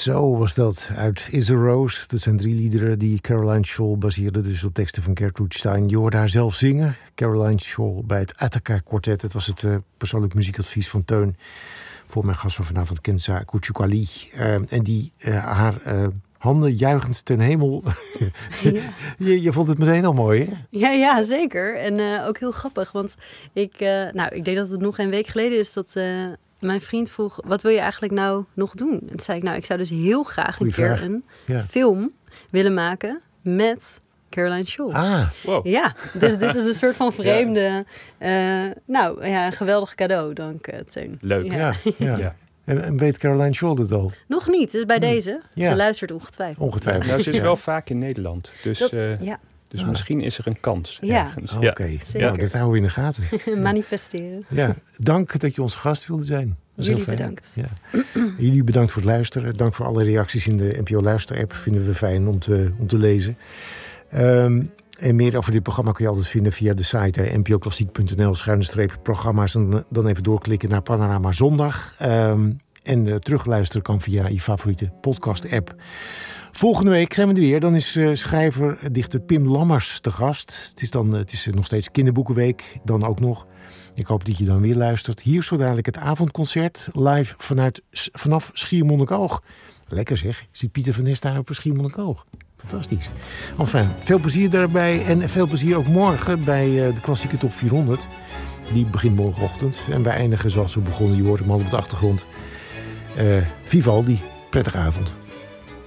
Zo was dat uit Is a Rose. Dat zijn 3 liederen die Caroline Scholl baseerde dus op teksten van Gertrude Stein. Je hoorde haar zelf zingen. Caroline Scholl bij het Attica Quartet. Het was het persoonlijk muziekadvies van Teun voor mijn gast van vanavond, Kenza Kuchukali. En die haar handen juichend ten hemel. Ja. je vond het meteen al mooi, hè? Ja, zeker. En ook heel grappig. Want ik denk dat het nog een week geleden is dat mijn vriend vroeg, wat wil je eigenlijk nou nog doen? En toen zei ik, ik zou dus heel graag een keer een film willen maken met Caroline Scholl. Ah, wow. Ja, dus dit is een soort van vreemde, een geweldig cadeau, dank Teun. Leuk. Ja. En weet Caroline Scholl het al? Nog niet, dus bij deze. Ja. Ze luistert ongetwijfeld. Nou, ze is wel vaak in Nederland. Dus misschien is er een kans. Ergens. Oké. Nou, dat houden we in de gaten. Manifesteren. Ja, dank dat je onze gast wilde zijn. Jullie bedankt. Ja. Jullie bedankt voor het luisteren. Dank voor alle reacties in de NPO Luister-app. Vinden we fijn om te lezen. En meer over dit programma kun je altijd vinden via de site npoklassiek.nl/programma's. En dan even doorklikken naar Panorama Zondag. En terugluisteren kan via je favoriete podcast-app. Volgende week zijn we er weer. Dan is schrijver, dichter Pim Lammers te gast. Het is nog steeds kinderboekenweek. Dan ook nog. Ik hoop dat je dan weer luistert. Hier zo dadelijk het avondconcert. Live vanaf Schiermonnikoog. Lekker zeg. Ziet Pieter van Nes daar op Schiermonnikoog. Fantastisch. Enfin, veel plezier daarbij. En veel plezier ook morgen bij de klassieke top 400. Die begint morgenochtend. En wij eindigen zoals we begonnen. Je hoort hem al op de achtergrond. Vivaldi. Prettige avond.